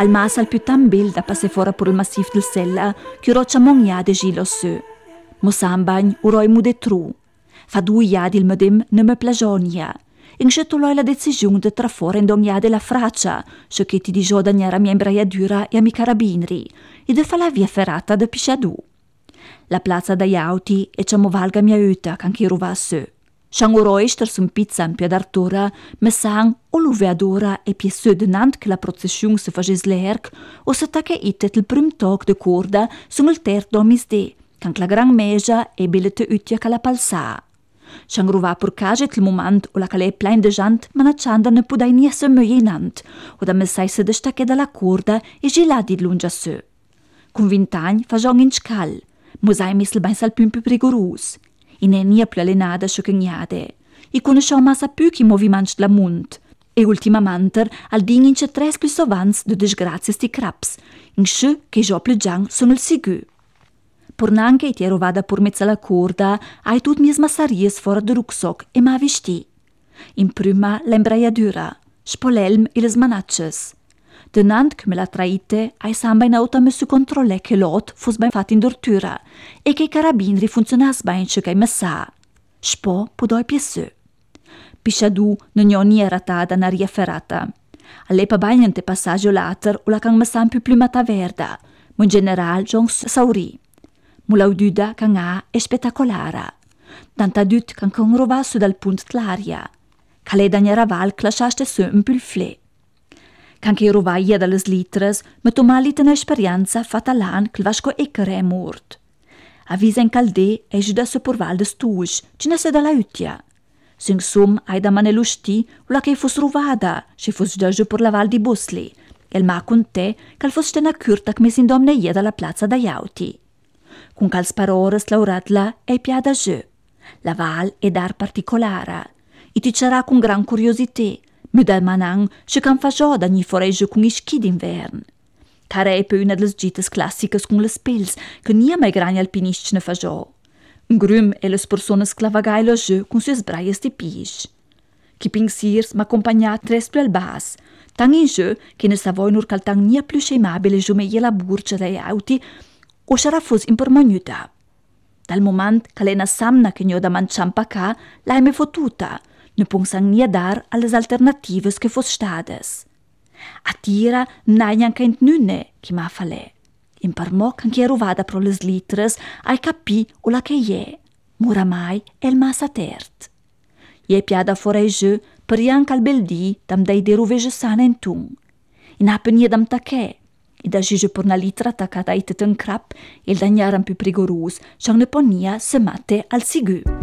Al mas al più tan bel da passe fora per il massif del Sella, che roccia mongia de gilo su. Mo sambagn uroi mude tru. Fa 2 iadi il medem ne me plagionia. In scetoloi la decisione de trafore in ogni de la fraccia, so che ti di giodagnar a mia imbraiadura e a mi carabinri, e de fa la via ferrata de pisciadù. La plaza da Iauti e ciamo valga mia uta can che ruva su. Shang oroister sun pizza in piadartora, me sang o luveadora e piesö denant che la processione se fages l'erc, o se tacche itet il prim toc de corda sun il ter domis de, can la gran meja e belete utia ca la palsa. Shang ruva pur caget il moment o la calè plein de jant manaccianda ne pudai nia se möinant, o da me sai se destacche dalla corda e geladi lungia su. Con 20 anni fa giong in scal, musai misl bain sal più rigorus. In enia più allenada scioccagnade. I conosciò massa più che i movimenti la munt. E ultimamente al ding in c'è 3 più sovans de disgrazie sti craps, in sce che già più giang sono il sigu. Por nanche ti ero vada pur mezza la corda, hai tut mies massaries fuori de rucksock e ma vesti. In prima l'embraiadura, spolelm e les manacces. Denant che me la traite, ai samba in auto messo controlle che l'ot fosse ben fatto in dortura e che i carabinri funzionasse ben ciò che mi sa. Spo pudoi piesù. Pisciadù non ho ni ratata na ria ferrata. All'epa bagnante passaggio later o la can me sa più plumata verda, ma in general gion sauri. Mulaududa can ha è spettacolara. Tanta dut can rovà su dal punt l'aria. Calè dagnera val clasciaste su un più il fle. Can che rovaia dalle litres, ma tomali tena esperienza fatta l'an che il vasco ecere è mort. Avvisa in caldè e giuda su porval de stuj, cina se dalla utia. Sing sum ai da manello sti, o la che fosse rovada, se fosse già giù per la val di Busli, e il ma con te, che fosse stena curta che mi si indomneia dalla piazza da Iauti. Con cal sparores lauratla e piada giù. La val è d'ar particolara. E ti c'era con gran curiosità, mi dal manan, se can fa giò da gni foregge con i schi d'invern. Care è poi una delle gites classicas con le spels, che nia mai grani alpinisti ne fa giò. Un grum e le persone sclavagai lo giù con sue sbraies di pisch. Chi pensiers m'accompagnat tres più al bas, tang in giù che ne savoi nur cal tang nia più scemabile giumeie la burcia dai auti, o sarà fos impermognuta. Dal moment che l'ena samna che nio da manciampa ca, l'hai me fotuta, ne pensang nia dar alle alternative che fos stades. A tira n'hai anche in nune che ma falè. In per mo che ero vada pro les litres, ai capì o la che è. Muramai è il massa tert. Ie piada forei giù, per anche al bel di, dam dei de ruvege sana in tun. In apenia dam taché, e da giù per una litra attaccata ai teten crap, il dagnaran più prigorus, c'ang ne ponia se matte al sigu.